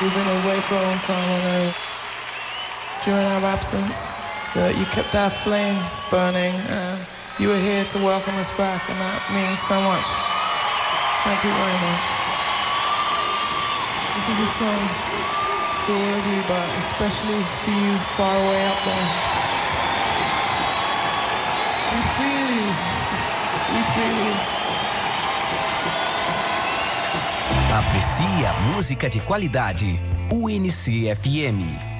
We've been away for a long time, I know. During our absence, that you kept our flame burning, and you were here to welcome us back, and that means so much. Thank you very much. This is a song for all of you, but especially for you far away up there. We feel you. We feel you. Aprecie a música de qualidade. UNC FM.